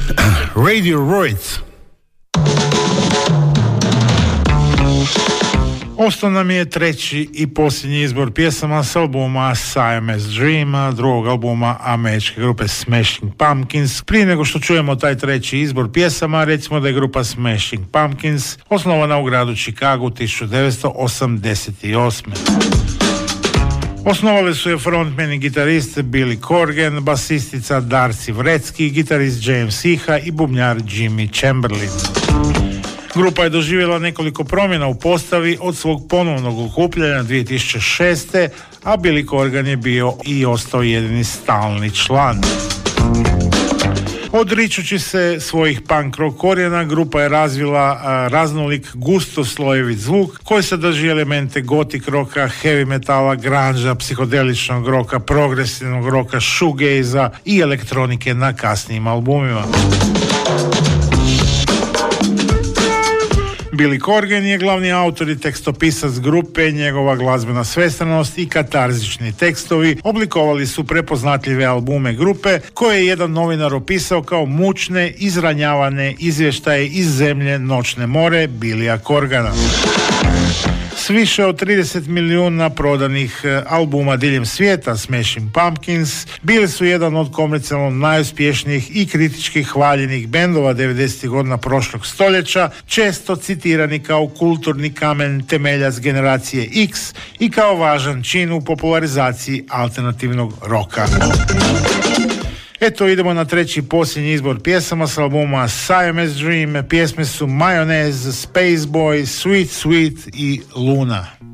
Radiohead. Ostao nam je treći i posljednji izbor pjesama s albuma Siamese Dream, drugog albuma američke grupe Smashing Pumpkins. Prije nego što čujemo taj treći izbor pjesama, recimo da je grupa Smashing Pumpkins osnovana u gradu Chicagu 1988. Osnovali su je frontman i gitarist Billy Corgan, basistica Darcy Wretzky, gitarist James Iha i bubnjar Jimmy Chamberlin. Grupa je doživjela nekoliko promjena u postavi od svog ponovnog okupljanja 2006. a Billy Corgan je bio i ostao jedini stalni član. Odričući se svojih punk rock korijena, grupa je razvila raznolik gustoslojevit zvuk koji sadrži elemente gothic roka, heavy metala, grunge, psihodeličnog roka, progresivnog roka, shoegaza i elektronike na kasnijim albumima. Billy Corgan je glavni autor i tekstopisac grupe, njegova glazbena svestranost i katarzični tekstovi oblikovali su prepoznatljive albume grupe koje je jedan novinar opisao kao mučne, izranjavane izvještaje iz zemlje noćne more Billya Corgana. S više od 30 milijuna prodanih albuma diljem svijeta, Smashing Pumpkins bili su jedan od komercijalno najuspješnijih i kritički hvaljenih bendova 90. godina prošlog stoljeća, često citirani kao kulturni kamen temeljac generacije X i kao važan čin u popularizaciji alternativnog roka. Eto, idemo na treći posljednji izbor pjesama s albuma Siamese Dream. Pjesme su Mayonnaise, Spaceboy, Sweet Sweet i Luna.